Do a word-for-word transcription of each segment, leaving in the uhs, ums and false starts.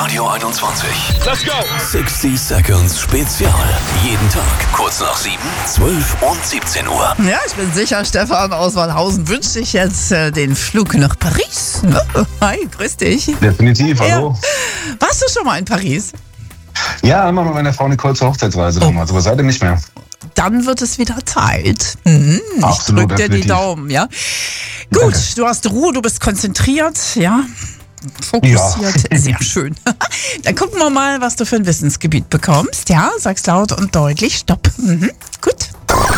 Radio einundzwanzig. Let's go! sechzig Seconds Spezial. Jeden Tag kurz nach sieben, zwölf und siebzehn Uhr. Ja, ich bin sicher, Stefan aus Wallhausen wünscht sich jetzt äh, den Flug nach Paris. Ne? Hi, grüß dich. Definitiv, hallo. Ja. Warst du schon mal in Paris? Ja, immer mit meiner Frau Nicole zur Hochzeitsreise damals, aber seitdem nicht mehr. Dann wird es wieder Zeit. Mhm, ich Absolut, drück dir die definitiv. Daumen, ja. Gut, Danke. du hast Ruhe, du bist konzentriert, ja. Fokussiert, Ja. sehr schön. Dann gucken wir mal, was du für ein Wissensgebiet bekommst. Ja, sag's laut und deutlich, stopp. Mhm, gut.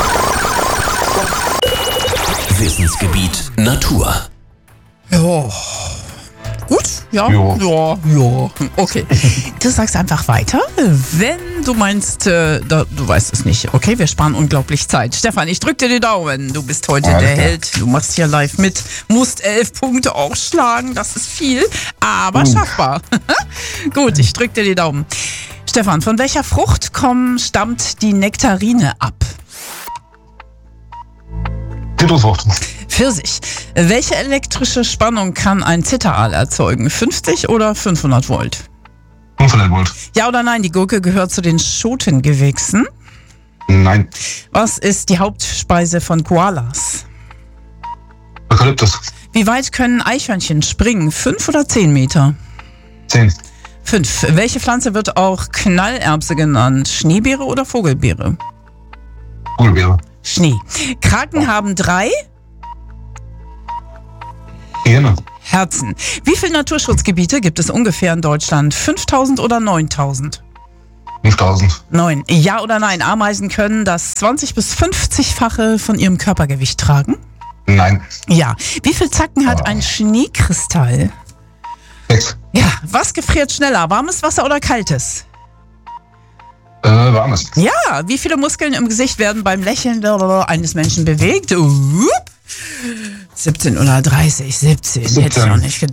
Wissensgebiet Natur. Ja. Gut, ja, Jo. ja, ja. Okay. Du sagst einfach weiter, wenn du meinst, äh, da, du weißt es nicht. Okay, wir sparen unglaublich Zeit. Stefan, ich drück dir die Daumen. Du bist heute Alles der klar. Held. Du machst hier live mit, musst elf Punkte aufschlagen. Das ist viel, aber Uh. schaffbar. Gut, ich drück dir die Daumen. Stefan, von welcher Frucht kommen, stammt die Nektarine ab? Zitrusfrucht. Pfirsich. Welche elektrische Spannung kann ein Zitteraal erzeugen? fünfzig oder fünfhundert Volt? fünfhundert Volt. Ja oder nein, die Gurke gehört zu den Schotengewächsen. Nein. Was ist die Hauptspeise von Koalas? Eukalyptus. Wie weit können Eichhörnchen springen? Fünf oder zehn Meter? zehn. Fünf. Welche Pflanze wird auch Knallerbse genannt? Schneebeere oder Vogelbeere? Vogelbeere. Schnee. Kraken haben drei Hyäne. Herzen. Wie viele Naturschutzgebiete gibt es ungefähr in Deutschland? fünftausend oder neuntausend? fünftausend. Neun. Ja oder nein, Ameisen können das zwanzig bis fünfzig-fache von ihrem Körpergewicht tragen? Nein. Ja. Wie viele Zacken hat ein Schneekristall? sechs. Ja. Was gefriert schneller, warmes Wasser oder kaltes? Äh, warmes. Ja. Wie viele Muskeln im Gesicht werden beim Lächeln eines Menschen bewegt? Upp. siebzehn oder dreißig? siebzehn. Hätte ich siebzehn. auch nicht gedacht.